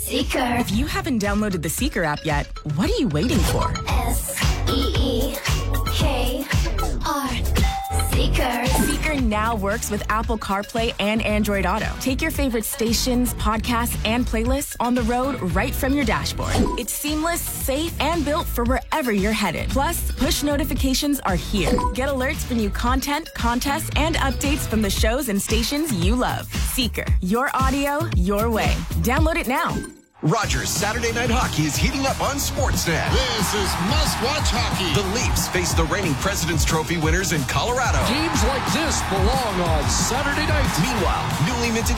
Seeker. If you haven't downloaded the Seeker app yet, what are you waiting for? SEEKR. Seeker. Seeker now works with Apple CarPlay and Android Auto. Take your favorite stations, podcasts, and playlists on the road right from your dashboard. It's seamless, safe, and built for wherever you're headed. Plus, push notifications are here. Get alerts for new content, contests, and updates from the shows and stations you love. Seeker. Your audio, your way. Download it now. Rogers Saturday Night Hockey is heating up on Sportsnet. This is must-watch hockey. The Leafs face the reigning President's Trophy winners in Colorado. Games like this belong on Saturday night. Meanwhile, newly minted